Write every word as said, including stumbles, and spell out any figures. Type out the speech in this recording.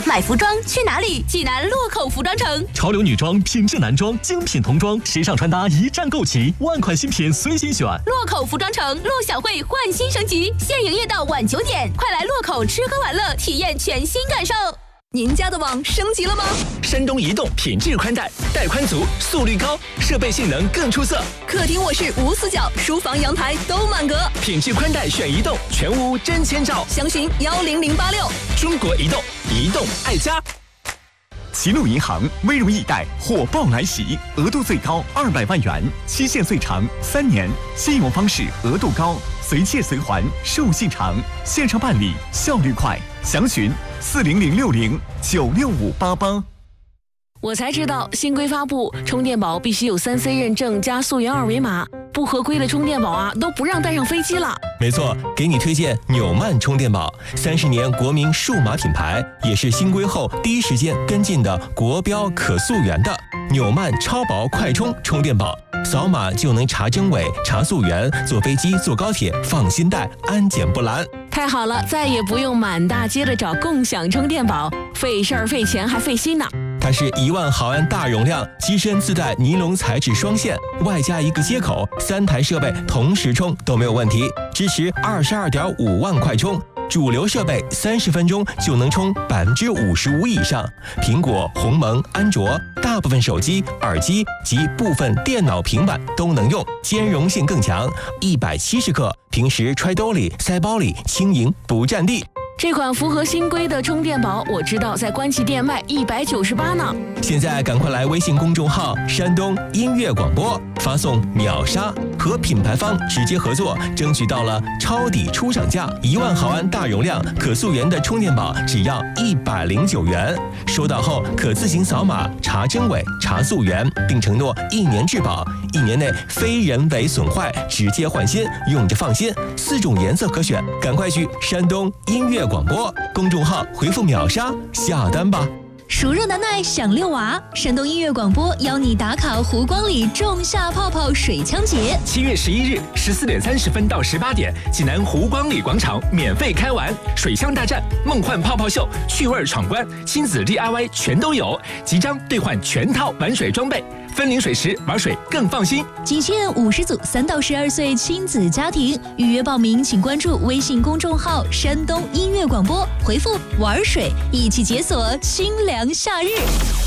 买服装去哪里？济南洛口服装城。 潮流女装、品质男装、精品童装，时尚穿搭一站购齐，万款新品随心选。 洛口服装城，陆小慧焕新升级，现营业到晚九点，快来洛口吃喝玩乐，体验全新感受。您家的网升级了吗？ 山东移动品质宽带，带宽足，速率高，设备性能更出色。 客厅卧室无死角，书房阳台都满格。 品质宽带选移动，全屋真千兆。 详询幺零零八六。 中国移动，移动爱家。 齐鲁银行微融易贷火爆来袭，额度最高二百万元，期限最长三年，信用方式额度高，随借随还，授信长，线上办理效率快，详询四零零六零九六五八八。 我才知道，新规发布，充电宝必须有三 C 认证加溯源二维码，不合规的充电宝啊都不让带上飞机了。 没错，给你推荐纽曼充电宝，三十年国民数码品牌，也是新规后第一时间跟进的国标可溯源的纽曼超薄快充充电宝，扫码就能查真伪、查溯源，坐飞机、坐高铁放心带，安检不拦。 太好了，再也不用满大街的找共享充电宝，费事儿、费钱还费心呢。 它是一万毫安大容量，机身自带尼龙材质双线，外加一个接口，三台设备同时充都没有问题，支持二十二点五万快充。主流设备三十分钟就能充百分之五十五以上，苹果、鸿蒙、安卓大部分手机、耳机及部分电脑、平板都能用，兼容性更强，一百七十克，平时揣兜里、塞包里轻盈不占地。 这款符合新规的充电宝，我知道在官旗店卖一百九十八呢。 现在赶快来微信公众号山东音乐广播，发送秒杀，和品牌方直接合作，争取到了超抵出厂价，一万毫安大容量可溯源的充电宝只要一百零九元。收到后可自行扫码查真伪、查溯源，并承诺一年质保，一年内非人为损坏直接换新，用着放心。四种颜色可选，赶快去山东音乐广播公众号回复秒杀下单吧。 暑热难耐想遛娃，山东音乐广播邀你打卡湖光里仲夏泡泡水枪节。 七月十一日十四点三十分到十八点，济南湖光里广场免费开玩，水枪大战、梦幻泡泡秀、趣味闯关、亲子 D I Y 全都有，即将兑换全套玩水装备，分龄水时玩水更放心。 仅限五十组三到十二岁亲子家庭，预约报名请关注微信公众号山东音乐广播，回复玩水，一起解锁清凉夏日。